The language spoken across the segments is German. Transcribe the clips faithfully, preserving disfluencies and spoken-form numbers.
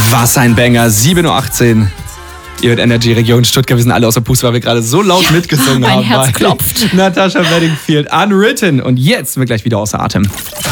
Was ein Banger, sieben Uhr achtzehn. Ihr hört Energy Region Stuttgart, wir sind alle außer Puste, weil wir gerade so laut ja, mitgesungen mein haben. Mein Herz klopft. Natasha Bedingfield, Unwritten. Und jetzt sind wir gleich wieder außer Atem.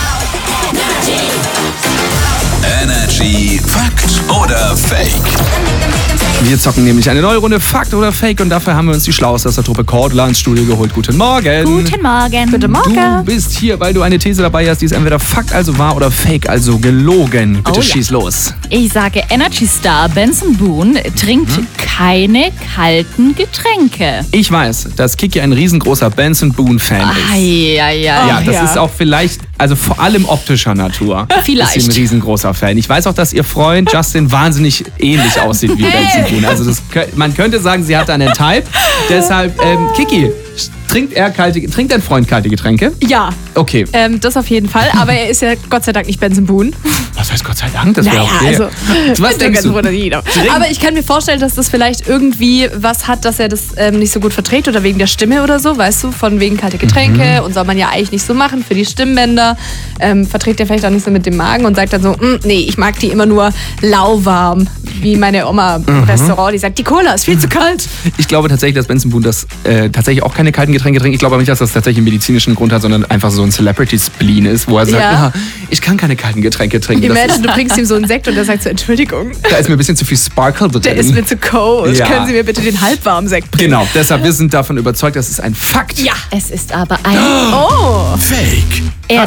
Energy Fakt oder Fake? Wir zocken nämlich eine neue Runde Fakt oder Fake und dafür haben wir uns die Schlauste aus der Truppe Cordula ins Studio geholt. Guten Morgen. Guten Morgen. Guten Morgen. Du bist hier, weil du eine These dabei hast, die ist entweder Fakt, also wahr, oder Fake, also gelogen. Bitte oh, schieß ja. los. Ich sage, Energy Star Benson Boone trinkt hm? keine kalten Getränke. Ich weiß, dass Kiki ein riesengroßer Benson Boone-Fan ist. Ai, ai, ai. Ja, das ja. ist auch vielleicht, also vor allem optischer Natur. Vielleicht. Ist sie ein riesengroßer Fan. Ich weiß auch, dass ihr Freund Justin wahnsinnig ähnlich aussieht wie Benson Boone. Also das, man könnte sagen, sie hat einen Type. Deshalb, ähm, Kiki, trinkt er kalte, trinkt dein Freund kalte Getränke? Ja. Okay. Ähm, das auf jeden Fall. Aber er ist ja Gott sei Dank nicht Benson Boone. Was heißt Gott sei Dank? Das wäre Naja, okay. also, Was denkst du? Aber ich kann mir vorstellen, dass das vielleicht irgendwie was hat, dass er das ähm, nicht so gut verträgt oder wegen der Stimme oder so, weißt du, von wegen kalte Getränke mhm. und soll man ja eigentlich nicht so machen für die Stimmbänder. Ähm, verträgt er vielleicht auch nicht so mit dem Magen und sagt dann so, nee, ich mag die immer nur lauwarm, wie meine Oma im mhm. Restaurant, die sagt, die Cola ist viel zu kalt. Ich glaube tatsächlich, dass Benson Boone das äh, tatsächlich auch keine kalten Getränke trinkt. Ich glaube aber nicht, dass das tatsächlich einen medizinischen Grund hat, sondern einfach so ein Celebrity-Spleen ist, wo er sagt, ja. ah, ich kann keine kalten Getränke trinken. Imagine, du bringst ihm so einen Sekt und er sagt so, Entschuldigung. Da ist mir ein bisschen zu viel Sparkle drin. Der ist mir zu cold. Ja. Können Sie mir bitte den halbwarmen Sekt bringen? Genau, deshalb wir sind davon überzeugt, das ist ein Fakt. Ja, es ist aber ein Oh! Fake.